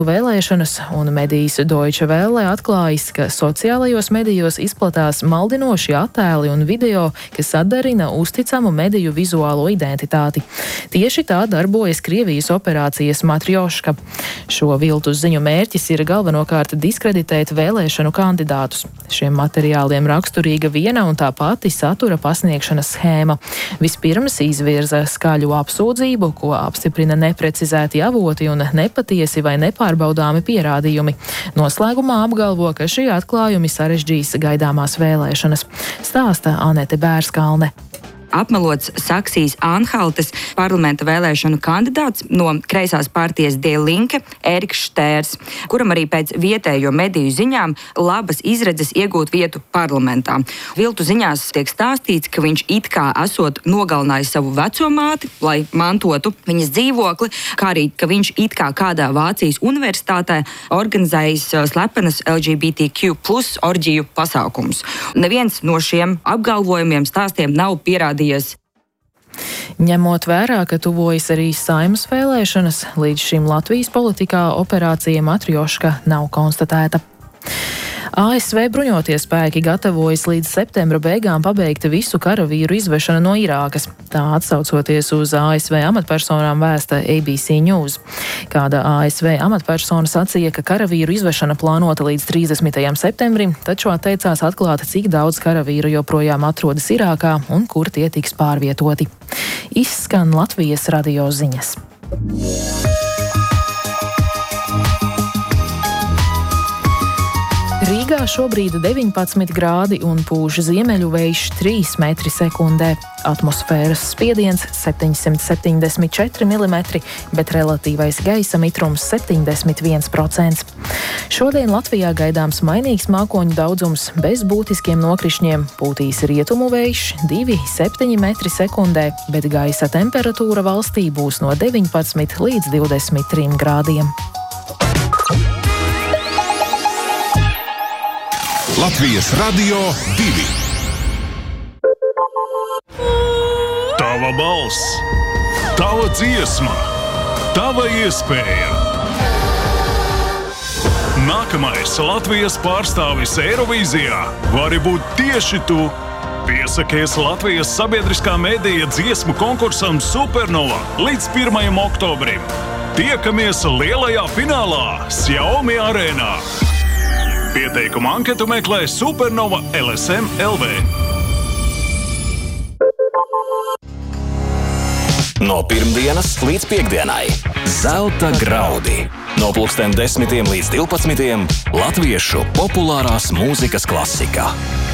Vēlēšanas un medijas Deutsche Welle atklājis, ka sociālajos medijos izplatās maldinoši attēli un video, kas atdarina uzticamu mediju vizuālo identitāti. Tieši tā darbojas Krievijas operācijas Matrjoška. Šo viltus ziņu mērķis ir galvenokārt diskreditēt vēlēšanu kandidātus. Šiem materiāliem raksturīga viena un tā pati satura pasniegšanas schēma. Vispirms izvirza skaļu apsūdzību, ko apstiprina neprecizēti avoti un nepatiesi vai nepārbaudāmi pierādījumi. Noslēgumā apgalvo, ka šie atklājumi sarežģīs gaidāmās vēlēšanas. Stāsta Anete Bērskalne. Apmelots Saksijas-Anhaltes parlamenta vēlēšanu kandidāts no kreisās partijas Die Linke, Eriks Štērs, kuram arī pēc vietējo mediju ziņām labas izredzes iegūt vietu parlamentā. Viltu ziņās tiek stāstīts, ka viņš it kā esot nogalinājis savu vecomāti, lai mantotu viņas dzīvokli, kā arī, ka viņš it kā kādā Vācijas universitātē organizējis slepenas LGBTQ+ orģiju pasākumus. Neviens no šiem apgalvojumiem stāstiem nav pierādījis. Ņemot vērā, ka tuvojas arī Saeimas vēlēšanas, līdz šim Latvijas politikā operācija Matrjoška nav konstatēta. ASV bruņotie spēki gatavojas līdz septembra beigām pabeigt visu karavīru izvešanu no Irākas. Tā atsaucoties uz ASV amatpersonām vēsta ABC News. Kāda ASV amatpersona sacīja, ka karavīru izvešana plānota līdz 30. septembrim, taču atteicās atklāt, cik daudz karavīru joprojām atrodas Irākā un kur tie tiks pārvietoti. Izskan Latvijas radio ziņas. Rīgā šobrīd 19 grādi un pūš ziemeļu vējš 3 metri sekundē. Atmosfēras spiediens 774 mm, bet relatīvais gaisa mitrums 71%. Šodien Latvijā gaidāms mainīgs mākoņu daudzums bez būtiskiem nokrišņiem. Pūtīs rietumu vējš 2,7 metri sekundē, bet gaisa temperatūra valstī būs no 19 līdz 23 grādiem. Latvijas Radio 2. Tava balss, tava dziesma, tava iespēja. Nākamais Latvijas pārstāvis Eirovīzijā vari būt tieši tu. Piesakies Latvijas sabiedriskā medija dziesmu konkursam Supernova līdz 1. oktobrim. Tiekamies lielajā finālā Xiaomi arēnā. Pieteikumu anketu meklē Supernova LSM LV. No pirmdienas līdz piektdienai Zelta graudi. No 10:00 līdz 12:00 latviešu populārās mūzikas klasika.